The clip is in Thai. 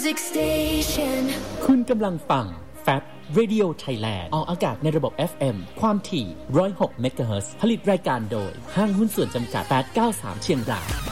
คุณกำลังฟัง Fab Radio Thailand ออกอากาศในระบบ FM ความถี่106 เมกะเฮิรตซ์ผลิตรายการโดยห้างหุ้นส่วนจำกัด893เชียงราย